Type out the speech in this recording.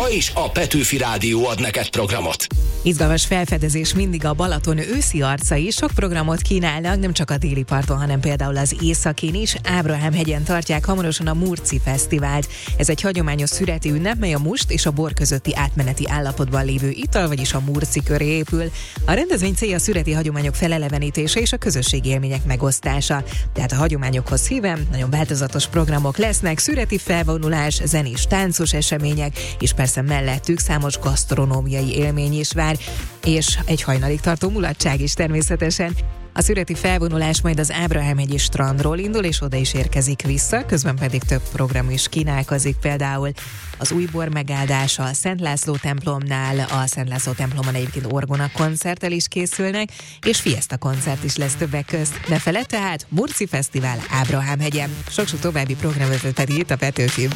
Ma is a Petőfi Rádió ad neked programot. Izgalmas felfedezés mindig a Balaton őszi arcai. Sok programot kínálnak, nem csak a déli parton, hanem például az északin is. Ábrahám-hegyen tartják hamarosan a Murci Fesztivált. Ez egy hagyományos szüreti ünnep, mely a must és a bor közötti átmeneti állapotban lévő ital, vagyis a murci köré épül. A rendezvény célja a szüreti hagyományok felelevenítése és a közösségi élmények megosztása. Tehát a hagyományokhoz híven nagyon változatos programok lesznek, szüreti felvonulás, zenés, táncos események, és persze mellettük számos gasztronómiai élmény is vár, és egy hajnalig tartó mulatság is természetesen. A szüreti felvonulás majd az Ábrahám-hegyi strandról indul, és oda is érkezik vissza, közben pedig több program is kínálkozik, például az újbor megáldása a Szent László templomnál, a Szent László templomon egyébként orgona koncerttel is készülnek, és fiesta koncert is lesz többek közt. Ne feledd tehát, Murci Fesztivál Ábrahám-hegyen. Sok-sok további programot pedig itt a Petőfin.